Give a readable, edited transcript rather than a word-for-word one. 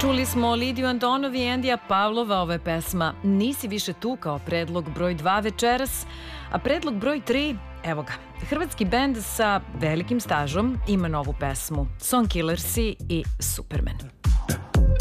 Čuli smo Lidiju Antonov i Endija Pavlova, ova je pesma Nisi više tu kao predlog broj 2 večeras, a predlog broj 3, evo ga, hrvatski bend sa velikim stažom ima novu pesmu, Songkillersi i Superman.